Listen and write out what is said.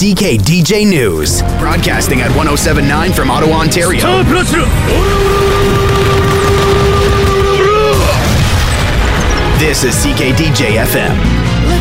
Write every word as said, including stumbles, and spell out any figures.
C K D J News. Broadcasting at one oh seven point nine from Ottawa, Ontario. This is C K D J F M.